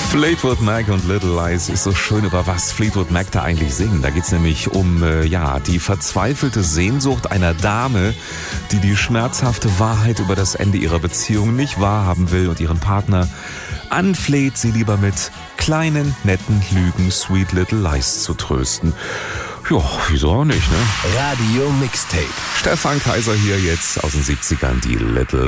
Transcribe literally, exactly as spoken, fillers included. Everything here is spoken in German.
Fleetwood Mac und Little Lies ist so schön, über was Fleetwood Mac da eigentlich singen. Da geht es nämlich um äh, ja, die verzweifelte Sehnsucht einer Dame, die die schmerzhafte Wahrheit über das Ende ihrer Beziehung nicht wahrhaben will und ihren Partner anfleht, sie lieber mit kleinen, netten Lügen Sweet Little Lies zu trösten. Ja, wieso auch nicht, ne? Radio Mixtape. Stefan Kaiser hier jetzt aus den siebzigern, die Little